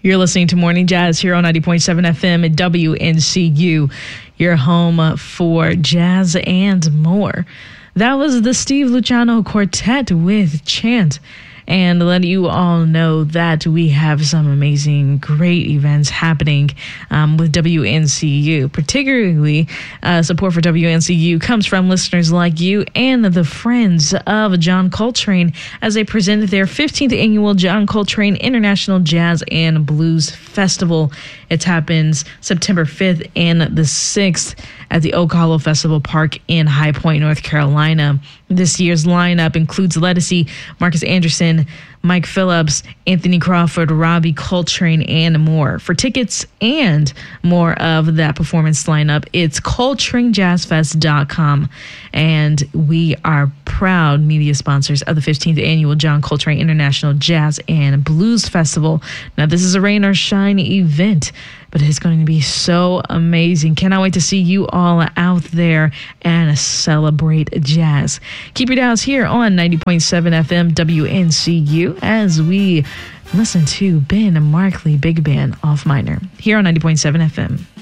You're listening to Morning Jazz here on 90.7 FM at WNCU, your home for jazz and more. That was the Steve Luciano Quartet with Chant. And let you all know that we have some amazing, great events happening with WNCU. Particularly, support for WNCU comes from listeners like you and the friends of John Coltrane as they present their 15th annual John Coltrane International Jazz and Blues Festival. It happens September 5th and the 6th at the Oak Hollow Festival Park in High Point, North Carolina. This year's lineup includes Ledisi, Marcus Anderson, Mike Phillips, Anthony Crawford, Robbie Coltrane, and more. For tickets and more of that performance lineup, it's ColtraneJazzFest.com. And we are proud media sponsors of the 15th Annual John Coltrane International Jazz and Blues Festival. Now, this is a rain or shine event, but it's going to be so amazing. Cannot wait to see you all out there and celebrate jazz. Keep your dials here on 90.7 FM WNCU as we listen to Ben Markley Big Band off minor here on 90.7 FM.